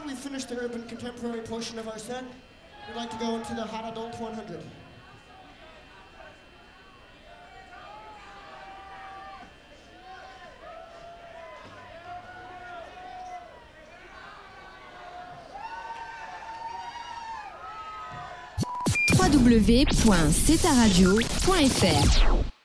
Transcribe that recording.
we've finished the urban contemporary portion of our set. We'd like to go into the Hot Adult 100. www.cetaradio.fr